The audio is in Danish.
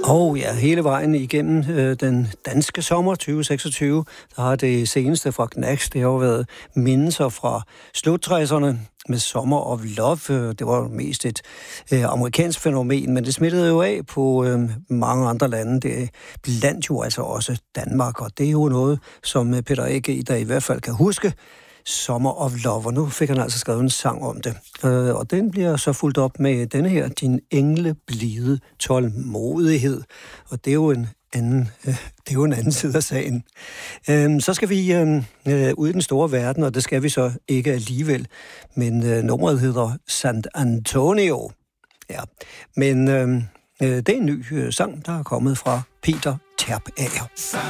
Og ja, hele vejen igennem den danske sommer 2026, der har det seneste fra Knack, det har jo været mindelser fra slut-60'erne med Summer of Love. Det var mest et amerikansk fænomen, men det smittede jo af på mange andre lande. Det blandt jo altså også Danmark, og det er jo noget, som Peter Ege, der i hvert fald kan huske, Summer of Love, og nu fik han altså skrevet en sang om det. Og den bliver så fulgt op med denne her, Din engle blide tålmodighed. Og det er jo en anden side af sagen. Så skal vi ud i den store verden, og det skal vi så ikke alligevel. Men nummeret hedder San Antonio. Ja, men det er en ny sang, der er kommet fra Peter Terp Ager.